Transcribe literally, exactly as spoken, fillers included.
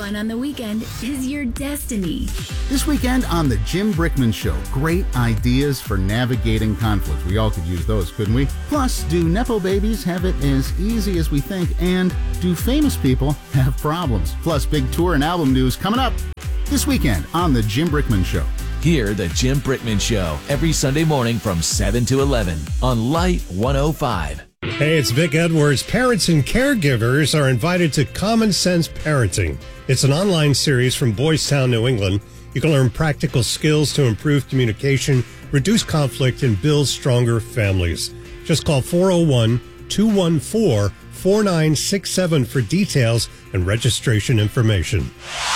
fun on the weekend is your destiny. This weekend on The Jim Brickman Show, great ideas for navigating conflict. We all could use those, couldn't we? Plus, do Nepo babies have it as easy as we think? And do famous people have problems? Plus, big tour and album news coming up this weekend on The Jim Brickman Show. Hear The Jim Brickman Show every Sunday morning from seven to eleven on Light one oh five. Hey, it's Vic Edwards. Parents and caregivers are invited to Common Sense Parenting. It's an online series from Boys Town, New England. You can learn practical skills to improve communication, reduce conflict, and build stronger families. Just call four oh one, two one four, four nine six seven for details and registration information.